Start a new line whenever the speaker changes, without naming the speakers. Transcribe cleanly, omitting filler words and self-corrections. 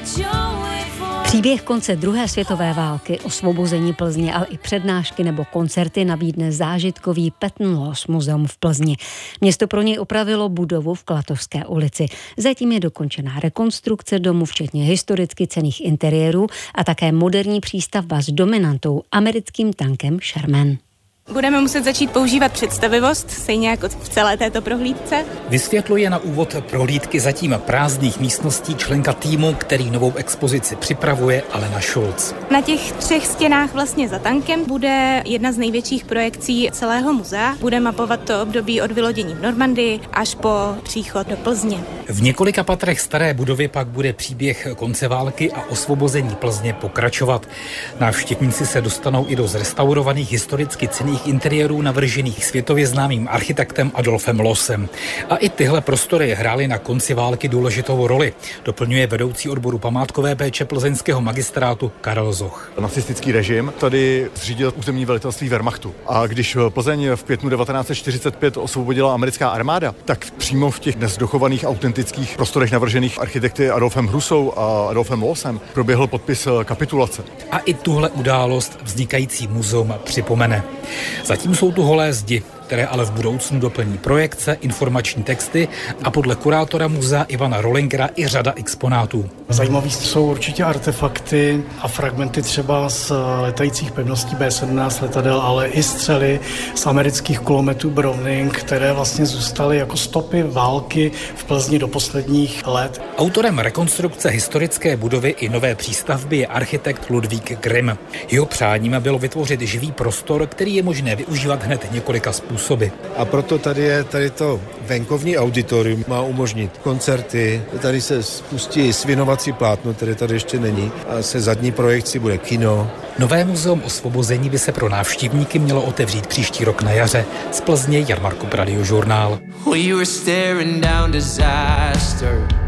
Příběh konce druhé světové války, osvobození Plzně, ale i přednášky nebo koncerty nabídne zážitkový Pettenlos muzeum v Plzni. Město pro něj opravilo budovu v Klatovské ulici. Zatím je dokončená rekonstrukce domu, včetně historicky cenných interiérů a také moderní přístavba s dominantou, americkým tankem Sherman.
Budeme muset začít používat představivost, stejně jako v celé této prohlídce.
Vysvětluje na úvod prohlídky zatím prázdných místností členka týmu, který novou expozici připravuje, Alena Schulz.
Na těch 3 stěnách vlastně za tankem bude jedna z největších projekcí celého muzea. Bude mapovat to období od vylodění v Normandii až po příchod do Plzně.
V několika patrech staré budovy pak bude příběh konce války a osvobození Plzně pokračovat. Návštěvníci se dostanou i do zrestaurovaných historicky cenných interiérů navržených světově známým architektem Adolfem Lossem. A i tyhle prostory hrály na konci války důležitou roli, doplňuje vedoucí odboru památkové péče plzeňského magistrátu Karel Zoch.
Nacistický režim tady zřídil územní velitelství Wehrmachtu. A když Plzeň v květnu 1945 osvobodila americká armáda, tak přímo v těch dnes dochovaných autentických prostorech navržených architekty Adolfem Hrusou a Adolfem Lossem proběhl podpis kapitulace.
A i tuhle událost vznikající muzeum připomene. Zatím jsou tu holé zdi, které ale v budoucnu doplní projekce, informační texty a podle kurátora muzea Ivana Rollingera i řada exponátů.
Zajímavý jsou určitě artefakty a fragmenty třeba z letajících pevností B-17 letadel, ale i střely z amerických kulometů Browning, které vlastně zůstaly jako stopy války v Plzni do posledních let.
Autorem rekonstrukce historické budovy i nové přístavby je architekt Ludvík Grimm. Jeho přáním bylo vytvořit živý prostor, který je možné využívat hned několika způsoby.
A proto tady to venkovní auditorium, má umožnit koncerty, tady se spustí svinovací plátno, které tady ještě není, a se zadní projekcí bude kino.
Nové muzeum osvobození by se pro návštěvníky mělo otevřít příští rok na jaře. Z Plzně Jan Markop, Radiožurnál.